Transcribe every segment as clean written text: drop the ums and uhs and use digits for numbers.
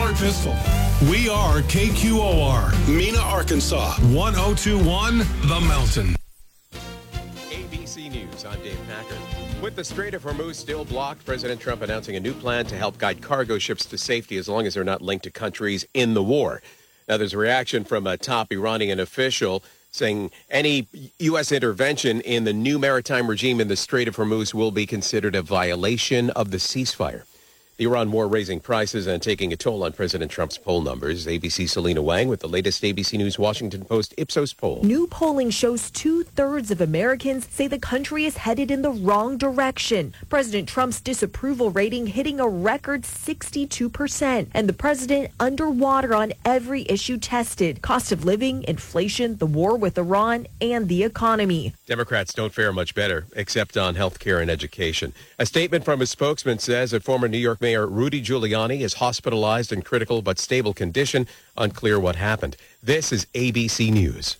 Ford Pistol. We are KQOR, Mena, Arkansas, 1021 The Mountain. ABC News, I'm Dave Packard. With the Strait of Hormuz still blocked, President Trump announcing a new plan to help guide cargo ships to safety as long as they're not linked to countries in the war. Now, there's a reaction from a top Iranian official saying any U.S. intervention in the new maritime regime in the Strait of Hormuz will be considered a violation of the ceasefire. The Iran war raising prices and taking a toll on President Trump's poll numbers. ABC's Selena Wang with the latest ABC News Washington Post Ipsos poll. New polling shows 2/3 of Americans say the country is headed in the wrong direction. President Trump's disapproval rating hitting a record 62%. And the president underwater on every issue tested. Cost of living, inflation, the war with Iran, and the economy. Democrats don't fare much better, except on health care and education. A statement from his spokesman says that former New York Mayor Rudy Giuliani is hospitalized in critical but stable condition. Unclear what happened. This is ABC News.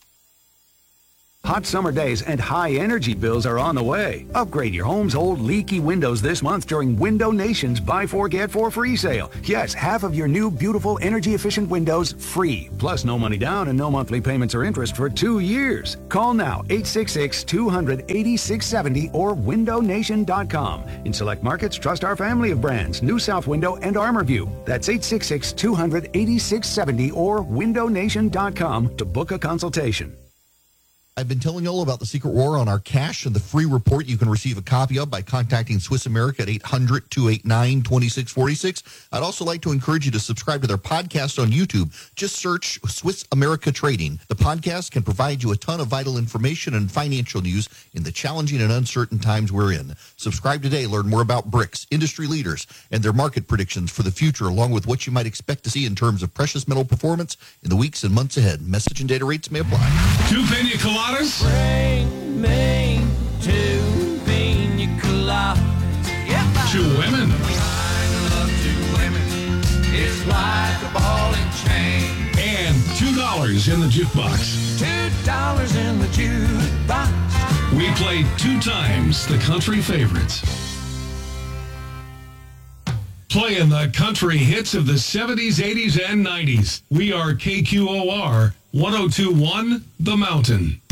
Hot summer days and high energy bills are on the way. Upgrade your home's old leaky windows this month during Window Nation's Buy 4 Get 4 free sale. Yes, half of your new beautiful energy efficient windows free. Plus no money down and no monthly payments or interest for 2 years. Call now 866-200-8670 or windownation.com. In select markets, trust our family of brands, New South Window and ArmorView. That's 866-200-8670 or windownation.com to book a consultation. I've been telling you all about the Secret War on our cash and the free report you can receive a copy of by contacting Swiss America at 800-289-2646. I'd also like to encourage you to subscribe to their podcast on YouTube. Just search Swiss America Trading. The podcast can provide you a ton of vital information and financial news in the challenging and uncertain times we're in. Subscribe today. Learn more about BRICS, industry leaders, and their market predictions for the future, along with what you might expect to see in terms of precious metal performance in the weeks and months ahead. Message and data rates may apply. 2 pina coladas. Bring me 2 pina coladas. Yep. 2 women. Love 2 women. It's like a ball and chain. And $2 in the jukebox. $2 in the jukebox. We play 2 times the country favorites. Playing the country hits of the 70s, 80s, and 90s. We are KQOR 1021 The Mountain.